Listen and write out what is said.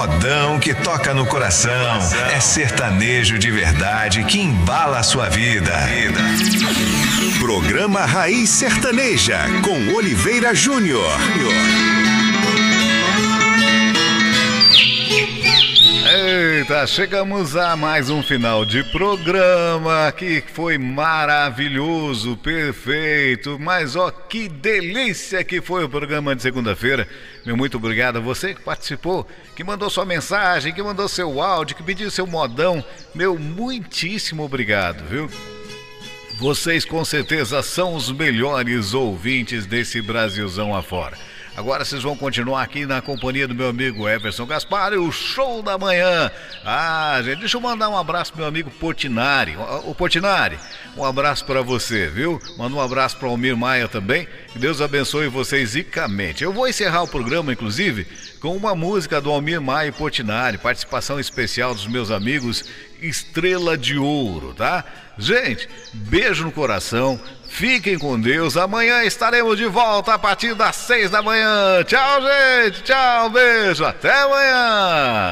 modão que toca no coração. É sertanejo de verdade que embala a sua vida. Programa Raiz Sertaneja, com Oliveira Júnior. Eita, chegamos a mais um final de programa que foi maravilhoso, perfeito, mas ó, que delícia que foi o programa de segunda-feira. Meu muito obrigado a você que participou, que mandou sua mensagem, que mandou seu áudio, que pediu seu modão. Meu muitíssimo obrigado, viu? Vocês com certeza são os melhores ouvintes desse Brasilzão afora. Agora vocês vão continuar aqui na companhia do meu amigo Everson Gaspar e o Show da Manhã. Gente, deixa eu mandar um abraço pro meu amigo Portinari. O Portinari, um abraço para você, viu? Manda um abraço para o Almir Maia também. Que Deus abençoe vocês ricamente. Eu vou encerrar o programa, inclusive, com uma música do Almir Maia e Portinari, participação especial dos meus amigos Estrela de Ouro, tá? Gente, beijo no coração. Fiquem com Deus, amanhã estaremos de volta a partir das 6 da manhã. Tchau, gente, tchau, beijo, até amanhã.